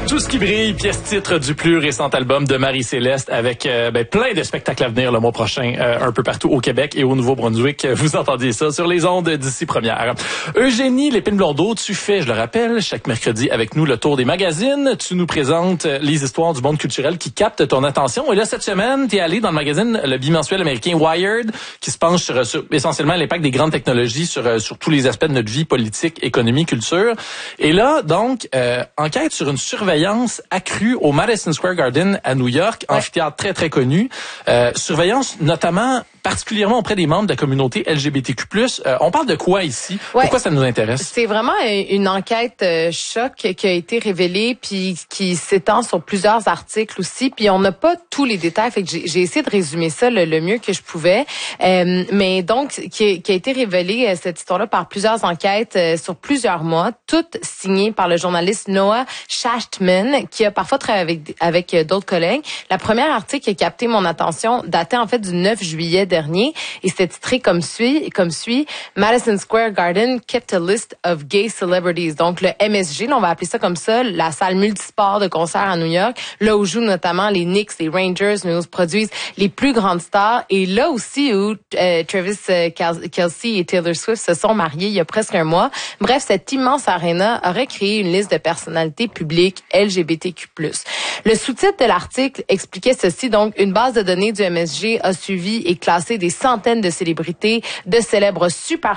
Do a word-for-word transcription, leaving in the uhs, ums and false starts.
Tout ce qui brille, pièce titre du plus récent album de Marie-Céleste avec euh, ben, plein de spectacles à venir le mois prochain, euh, un peu partout au Québec et au Nouveau-Brunswick. Vous entendiez ça sur les ondes d'ici première. Eugénie Lépine-Blondeau, tu fais, je le rappelle, chaque mercredi avec nous le tour des magazines. Tu nous présentes les histoires du monde culturel qui captent ton attention. Et là, cette semaine, tu es allé dans le magazine, le bimensuel américain Wired, qui se penche sur, sur essentiellement l'impact des grandes technologies sur, sur tous les aspects de notre vie politique, économie, culture. Et là, donc, euh, enquête sur une surveillance accrue au Madison Square Garden à New York, ouais. Amphithéâtre très, très connu. Euh, surveillance notamment particulièrement auprès des membres de la communauté L G B T Q plus. Euh, on parle de quoi ici? Ouais. Pourquoi ça nous intéresse? C'est vraiment une enquête euh, choc qui a été révélée puis qui s'étend sur plusieurs articles aussi. Puis on n'a pas tous les détails. Fait que j'ai, j'ai essayé de résumer ça le, le mieux que je pouvait. Euh, mais donc, qui, qui a été révélée, euh, cette histoire-là, par plusieurs enquêtes euh, sur plusieurs mois, toutes signées par le journaliste Noah Shachtman, qui a parfois travaillé avec, avec euh, d'autres collègues. La première article qui a capté mon attention datait en fait du neuf juillet dernier et c'était titré comme suit, comme suit Madison Square Garden kept a list of gay celebrities. Donc le M S G, là, on va appeler ça comme ça, la salle multisport de concert à New York, là où jouent notamment les Knicks, les Rangers, mais où se produisent les plus grandes stars, et là aussi où euh, Travis Kelce et Taylor Swift se sont mariés il y a presque un mois. Bref, cette immense aréna aurait créé une liste de personnalités publiques L G B T Q plus. Le sous-titre de l'article expliquait ceci, donc une base de données du M S G a suivi et classé des centaines de célébrités, de célèbres super